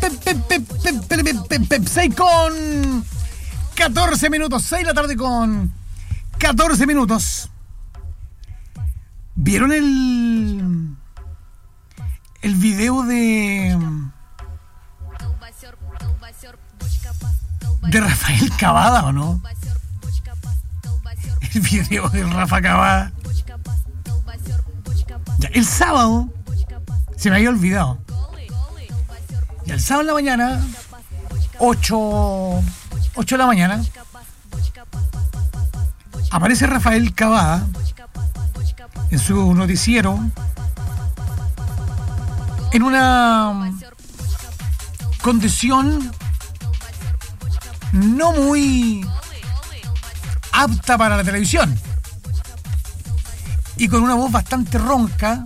6 con 14 minutos. 6 de la tarde con 14 minutos. ¿Vieron el video de Rafael Cavada o no? El video de Rafa Cavada. Ya, el sábado se me había olvidado. Y el sábado en la mañana, 8 de la mañana, aparece Rafael Cavada en su noticiero en una condición no muy apta para la televisión y con una voz bastante ronca,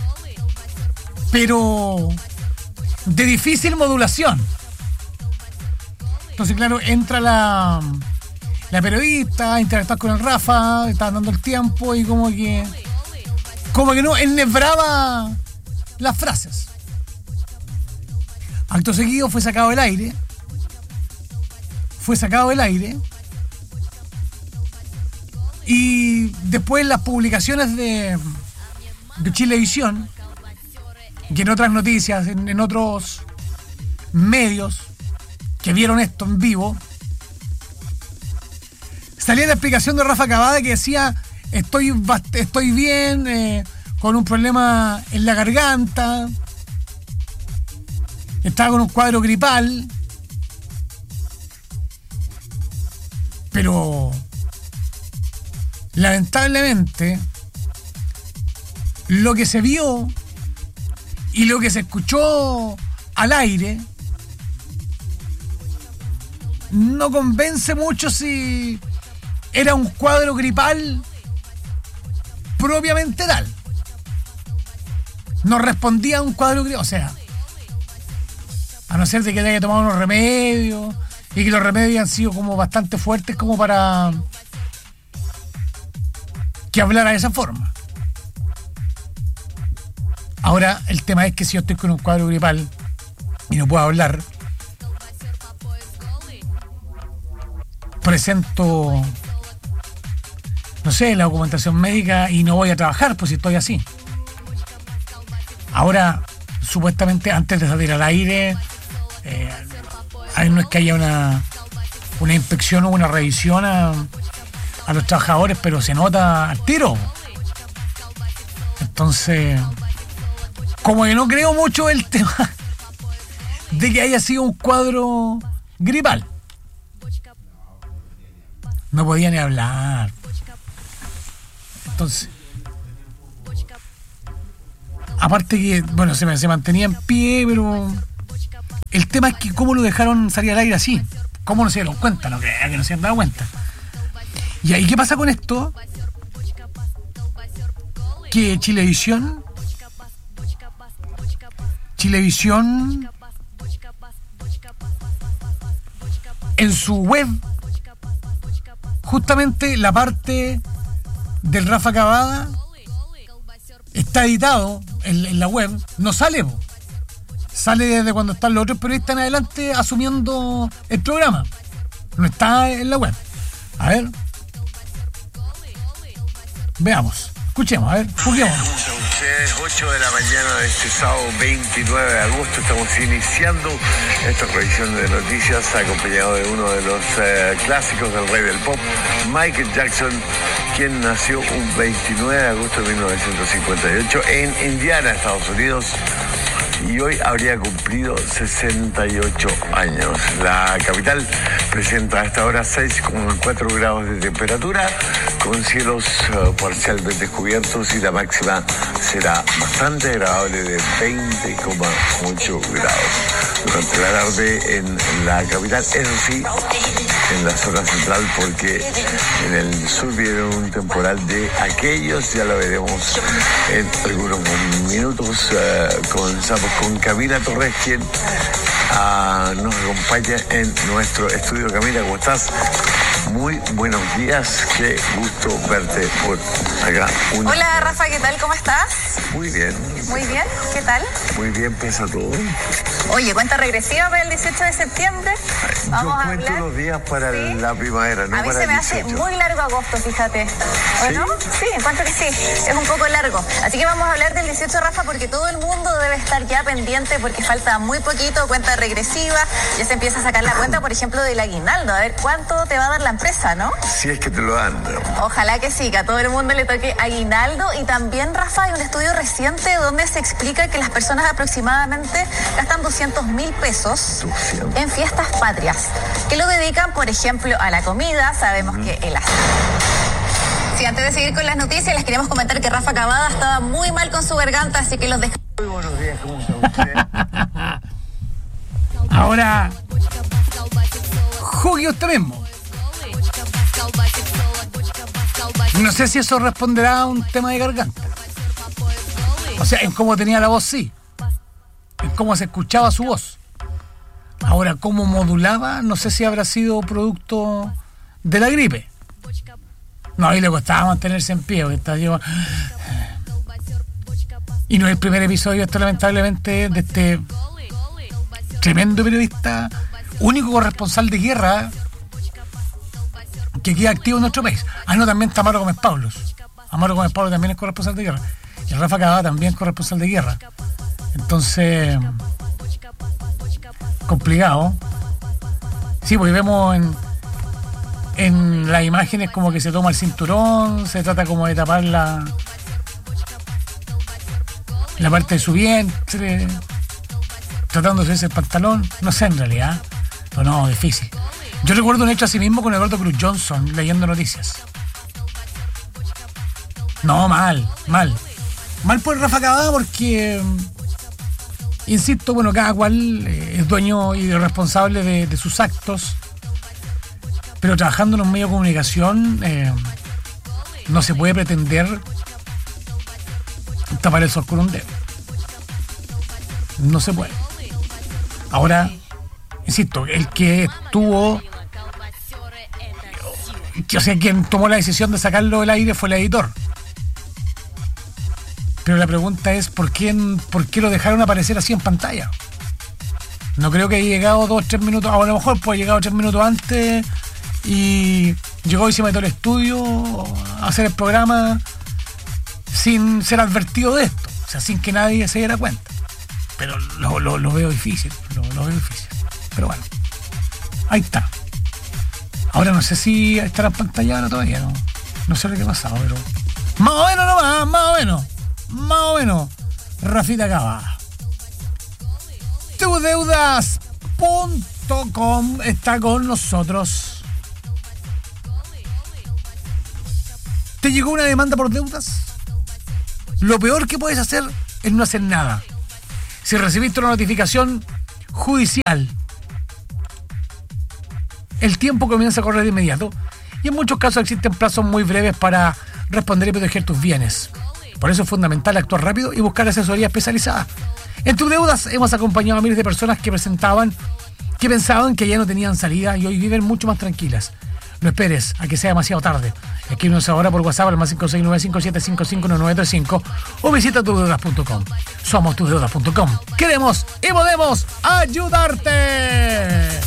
pero de difícil modulación. Entonces, claro, entra la periodista a interactuar con el Rafa, está dando el tiempo y como que no ennebraba las frases. Acto seguido fue sacado del aire. Y después las publicaciones de Chilevisión y en otras noticias, en otros medios que vieron esto en vivo, salía la explicación de Rafa Cavada que decía: estoy bien, con un problema en la garganta, estaba con un cuadro gripal, pero lamentablemente lo que se vio y lo que se escuchó al aire no convence mucho si era un cuadro gripal propiamente tal. No respondía a un cuadro gripal, o sea, a no ser de que haya tomado unos remedios y que los remedios han sido como bastante fuertes como para que hablara de esa forma. Ahora, el tema es que si yo estoy con un cuadro gripal y no puedo hablar, presento, no sé, la documentación médica y no voy a trabajar, pues si estoy así. Ahora, supuestamente, antes de salir al aire, no es que haya una inspección o una revisión a los trabajadores, pero se nota al tiro. Entonces, como que no creo mucho el tema de que haya sido un cuadro gripal. No podía ni hablar. Entonces, aparte que, bueno, se mantenía en pie, pero el tema es que cómo lo dejaron salir al aire así. ¿Cómo no se dieron cuenta? No creo que no se han dado cuenta. ¿Y ahí qué pasa con esto? Que Chilevisión en su web, justamente la parte del Rafa Cavada está editado en la web, no sale, sale desde cuando están los otros periodistas en adelante asumiendo el programa, no está en la web. A ver, veamos, escuchemos, a ver, juguemos. 8 de la mañana de este sábado 29 de agosto estamos iniciando esta revisión de noticias acompañado de uno de los clásicos del rey del pop, Michael Jackson, quien nació un 29 de agosto de 1958 en Indiana, Estados Unidos, y hoy habría cumplido 68 años. La capital presenta a esta hora 6,4 grados de temperatura, con cielos parcialmente cubiertos, y la máxima será bastante agradable de 20,8 grados. Durante la tarde en la capital, eso sí, en la zona central, porque en el sur viene un temporal de aquellos, ya lo veremos en algunos minutos. Comenzamos con Camila Torres, quien nos acompaña en nuestro estudio. Camila, ¿cómo estás? Muy buenos días, qué gusto verte por acá. Hola Rafa, ¿qué tal? ¿Cómo estás? Muy bien. Muy bien, ¿qué tal? Muy bien, pesa todo. Oye, cuenta regresiva para el 18 de septiembre. Yo cuento los días para la primavera, no a mí para se me el hace 18. muy largo agosto, fíjate. ¿O ¿Sí? no? Sí, encuentro que sí. Es un poco largo. Así que vamos a hablar del 18, Rafa, porque todo el mundo debe estar ya pendiente porque falta muy poquito, cuenta regresiva. Ya se empieza a sacar la cuenta, por ejemplo, del aguinaldo. A ver cuánto te va a dar la empresa, ¿no? Si es que te lo dan. Ojalá que sí, que a todo el mundo le toque aguinaldo. Y también, Rafa, hay un estudio reciente donde se explica que las personas aproximadamente gastan 200.000 pesos en fiestas patrias, que lo dedican, por ejemplo, a la comida. Sabemos que el asado. Sí, antes de seguir con las noticias, les queremos comentar que Rafa Cavada estaba muy mal con su garganta, así que los dejamos. Muy buenos días, ¿cómo está usted? Ahora, juzgue usted mismo. No sé si eso responderá a un tema de garganta. O sea, en cómo tenía la voz, sí. En cómo se escuchaba su voz. Ahora, cómo modulaba, no sé si habrá sido producto de la gripe. No, ahí le costaba mantenerse en pie. Y no es el primer episodio, esto lamentablemente, de este tremendo periodista, único corresponsal de guerra que queda activo en nuestro país. Ah, no, también está Amaro Gómez Pablos. Amaro Gómez Pablos también es corresponsal de guerra. Y Rafa Cavada también es corresponsal de guerra. Entonces, complicado. Sí, pues vemos en las imágenes como que se toma el cinturón, se trata como de tapar la parte de su vientre, tratando de subirse el pantalón. No sé en realidad, pero no, difícil. Yo recuerdo un hecho así mismo con Eduardo Cruz Johnson leyendo noticias. No, mal por Rafa Cavada porque, insisto, bueno, cada cual es dueño y responsable de sus actos, pero trabajando en un medio de comunicación no se puede pretender tapar el sol con un dedo. No se puede. Ahora, insisto, el que estuvo, o sea, quien tomó la decisión de sacarlo del aire fue el editor. Pero la pregunta es, ¿por qué lo dejaron aparecer así en pantalla? No creo que haya llegado 2 o 3 minutos, a lo mejor puede llegado 3 minutos antes y llegó y se metió al estudio a hacer el programa sin ser advertido de esto, o sea, sin que nadie se diera cuenta. Pero lo veo difícil, lo veo difícil. Pero bueno, ahí está. Ahora no sé si estará en pantalla ahora todavía, no sé lo que ha pasado, pero más o menos nomás, más o menos, Rafita Cavada. Tudeudas.com está con nosotros. ¿Te llegó una demanda por deudas? Lo peor que puedes hacer es no hacer nada. Si recibiste una notificación judicial, el tiempo comienza a correr de inmediato y en muchos casos existen plazos muy breves para responder y proteger tus bienes. Por eso es fundamental actuar rápido y buscar asesoría especializada. En Tus Deudas hemos acompañado a miles de personas que pensaban que ya no tenían salida y hoy viven mucho más tranquilas. No esperes a que sea demasiado tarde. Escríbenos ahora por WhatsApp al más 569-5755-1935 o visita tudeudas.com. Somos tudeudas.com. Queremos y podemos ayudarte.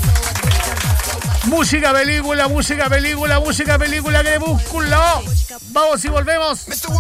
Música, película, Crepúsculo. Vamos y volvemos.